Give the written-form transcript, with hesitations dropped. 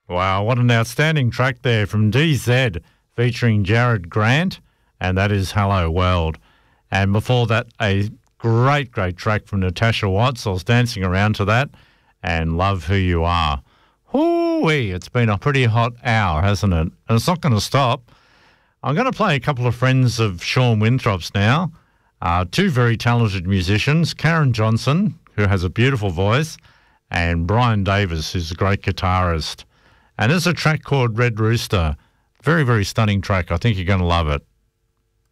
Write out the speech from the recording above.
Wow, what an outstanding track there from DZ featuring Jared Grant, and that is Hello World. And before that, a great track from Natasha Watts. I was dancing around to that, and Love Who You Are. Hoo-wee, it's been a pretty hot hour, hasn't it? And it's not going to stop. I'm going to play a couple of friends of Sean Winthrop's now. Two very talented musicians, Karen Johnson, who has a beautiful voice, and Brian Davis, who's a great guitarist. And there's a track called Red Rooster. Very, very stunning track. I think you're going to love it.